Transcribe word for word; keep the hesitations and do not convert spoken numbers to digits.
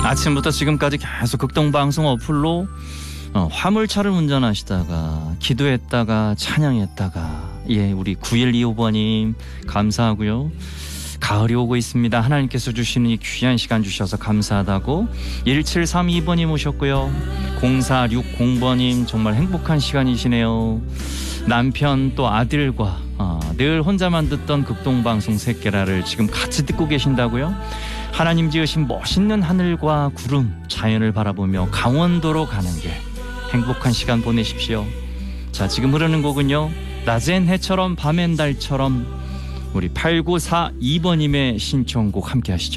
아침부터 지금까지 계속 극동방송 어플로 어, 화물차를 운전하시다가 기도했다가 찬양했다가 예 우리 구일이오 번님 감사하고요. 가을이 오고 있습니다. 하나님께서 주시는 이 귀한 시간 주셔서 감사하다고 일칠삼이 번님 오셨고요. 공사육공 번님 정말 행복한 시간이시네요. 남편 또 아들과 어, 늘 혼자만 듣던 극동방송 새끼라를 지금 같이 듣고 계신다고요. 하나님 지으신 멋있는 하늘과 구름 자연을 바라보며 강원도로 가는 길 행복한 시간 보내십시오. 자, 지금 흐르는 곡은요, 낮엔 해처럼 밤엔 달처럼 우리 팔구사이 번님의 신청곡 함께 하시죠.